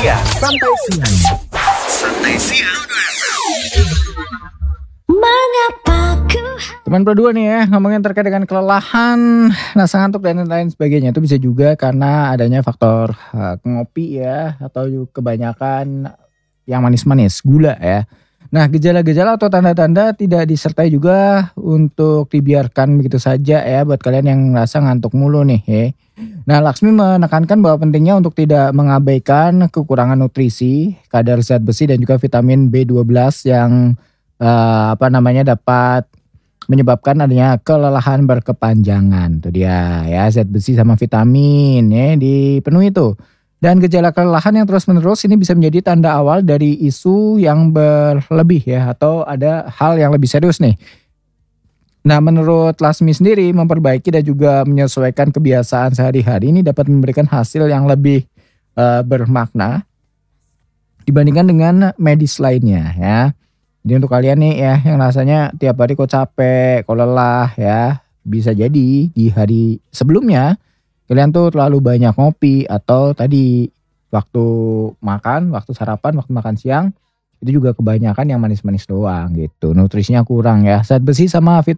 Santai siang. Santai siang. Teman berdua nih ya, ngomongin terkait dengan kelelahan, rasa ngantuk dan lain sebagainya. Itu bisa juga karena adanya faktor ngopi ya, atau kebanyakan yang manis-manis, gula ya. Nah, gejala-gejala atau tanda-tanda tidak disertai juga untuk dibiarkan begitu saja ya buat kalian yang ngerasa ngantuk mulu nih ya. Nah, Laksmi menekankan bahwa pentingnya untuk tidak mengabaikan kekurangan nutrisi, kadar zat besi dan juga vitamin B12 yang dapat menyebabkan adanya kelelahan berkepanjangan. Itu dia ya, zat besi sama vitamin ya dipenuhi tuh. Dan gejala kelelahan yang terus-menerus ini bisa menjadi tanda awal dari isu yang berlebih ya, atau ada hal yang lebih serius nih. Nah, menurut Lasmi sendiri, memperbaiki dan juga menyesuaikan kebiasaan sehari-hari ini dapat memberikan hasil yang lebih bermakna dibandingkan dengan medis lainnya ya. Jadi untuk kalian nih ya yang rasanya tiap hari kok capek, kok lelah ya, bisa jadi di hari sebelumnya kalian tuh terlalu banyak ngopi, atau tadi waktu makan, waktu sarapan, waktu makan siang itu juga kebanyakan yang manis-manis doang gitu. Nutrisinya kurang ya. Zat besi sama